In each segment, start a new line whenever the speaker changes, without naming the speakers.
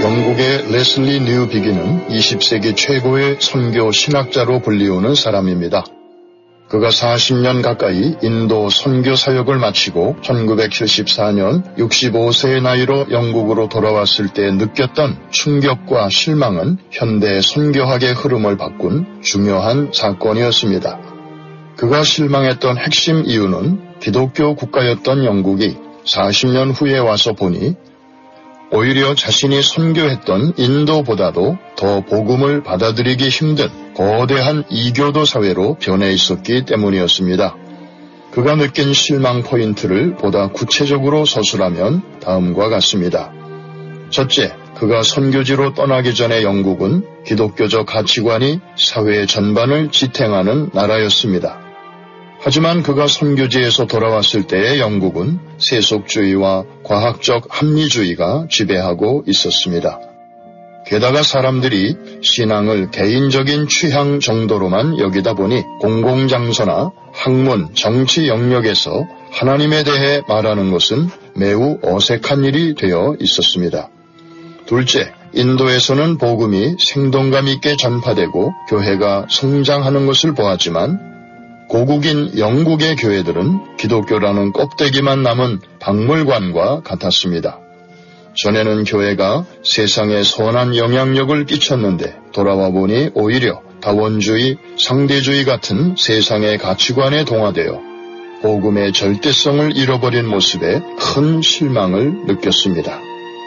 영국의 레슬리 뉴비기는 20세기 최고의 선교 신학자로 불리우는 사람입니다. 그가 40년 가까이 인도 선교 사역을 마치고 1974년 65세의 나이로 영국으로 돌아왔을 때 느꼈던 충격과 실망은 현대 선교학의 흐름을 바꾼 중요한 사건이었습니다. 그가 실망했던 핵심 이유는 기독교 국가였던 영국이 40년 후에 와서 보니 오히려 자신이 선교했던 인도보다도 더 복음을 받아들이기 힘든 거대한 이교도 사회로 변해 있었기 때문이었습니다. 그가 느낀 실망 포인트를 보다 구체적으로 서술하면 다음과 같습니다. 첫째, 그가 선교지로 떠나기 전에 영국은 기독교적 가치관이 사회 전반을 지탱하는 나라였습니다. 하지만 그가 선교지에서 돌아왔을 때의 영국은 세속주의와 과학적 합리주의가 지배하고 있었습니다. 게다가 사람들이 신앙을 개인적인 취향 정도로만 여기다 보니 공공장소나 학문, 정치 영역에서 하나님에 대해 말하는 것은 매우 어색한 일이 되어 있었습니다. 둘째, 인도에서는 복음이 생동감 있게 전파되고 교회가 성장하는 것을 보았지만 고국인 영국의 교회들은 기독교라는 껍데기만 남은 박물관과 같았습니다. 전에는 교회가 세상에 선한 영향력을 끼쳤는데 돌아와 보니 오히려 다원주의, 상대주의 같은 세상의 가치관에 동화되어 복음의 절대성을 잃어버린 모습에 큰 실망을 느꼈습니다.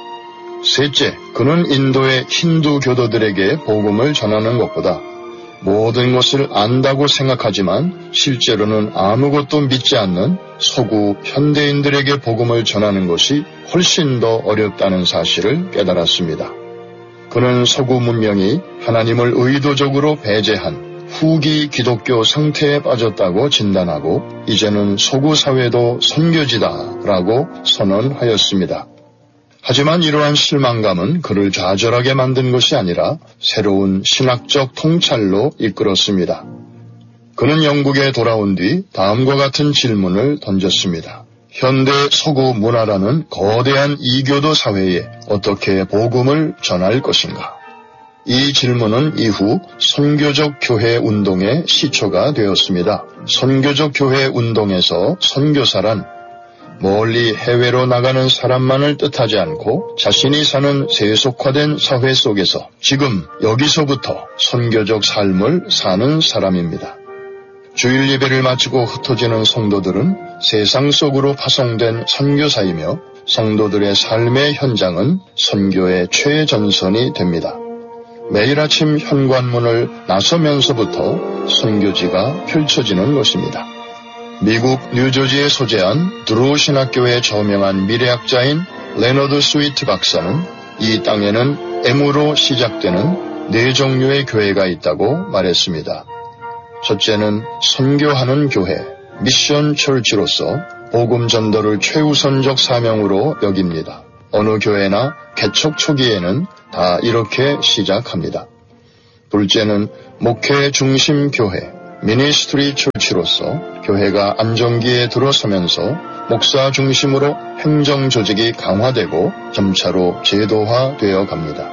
셋째, 그는 인도의 힌두 교도들에게 복음을 전하는 것보다 모든 것을 안다고 생각하지만 실제로는 아무것도 믿지 않는 서구 현대인들에게 복음을 전하는 것이 훨씬 더 어렵다는 사실을 깨달았습니다. 그는 서구 문명이 하나님을 의도적으로 배제한 후기 기독교 상태에 빠졌다고 진단하고 이제는 서구 사회도 선교지다라고 선언하였습니다. 하지만 이러한 실망감은 그를 좌절하게 만든 것이 아니라 새로운 신학적 통찰로 이끌었습니다. 그는 영국에 돌아온 뒤 다음과 같은 질문을 던졌습니다. 현대 서구 문화라는 거대한 이교도 사회에 어떻게 복음을 전할 것인가? 이 질문은 이후 선교적 교회 운동의 시초가 되었습니다. 선교적 교회 운동에서 선교사란 멀리 해외로 나가는 사람만을 뜻하지 않고 자신이 사는 세속화된 사회 속에서 지금 여기서부터 선교적 삶을 사는 사람입니다. 주일 예배를 마치고 흩어지는 성도들은 세상 속으로 파송된 선교사이며 성도들의 삶의 현장은 선교의 최전선이 됩니다. 매일 아침 현관문을 나서면서부터 선교지가 펼쳐지는 것입니다. 미국 뉴저지에 소재한 드루 신학교의 저명한 미래학자인 레너드 스위트 박사는 이 땅에는 M으로 시작되는 4종류의 교회가 있다고 말했습니다. 첫째는 선교하는 교회, 미션 철치로서 복음 전도를 최우선적 사명으로 여깁니다. 어느 교회나 개척 초기에는 다 이렇게 시작합니다. 둘째는 목회 중심 교회, 미니스트리 철치로서 교회가 안정기에 들어서면서 목사 중심으로 행정 조직이 강화되고 점차로 제도화되어 갑니다.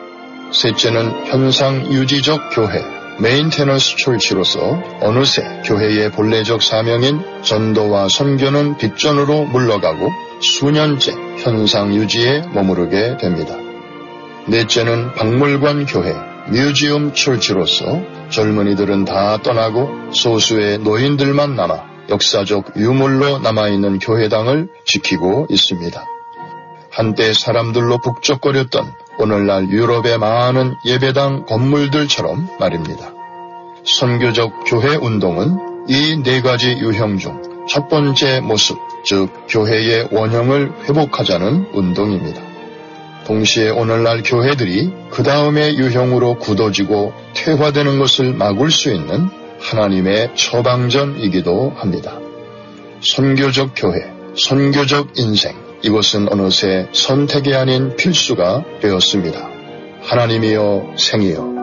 셋째는 현상 유지적 교회, 메인테넌스 철치로서 어느새 교회의 본래적 사명인 전도와 선교는 빗전으로 물러가고 수년째 현상 유지에 머무르게 됩니다. 넷째는 박물관 교회, 뮤지엄 철치로서 젊은이들은 다 떠나고 소수의 노인들만 남아 역사적 유물로 남아있는 교회당을 지키고 있습니다. 한때 사람들로 북적거렸던 오늘날 유럽의 많은 예배당 건물들처럼 말입니다. 선교적 교회 운동은 이 4가지 유형 중 첫 번째 모습, 즉 교회의 원형을 회복하자는 운동입니다. 동시에 오늘날 교회들이 그 다음의 유형으로 굳어지고 퇴화되는 것을 막을 수 있는 하나님의 처방전이기도 합니다. 선교적 교회, 선교적 인생, 이것은 어느새 선택이 아닌 필수가 되었습니다. 하나님이여 생이여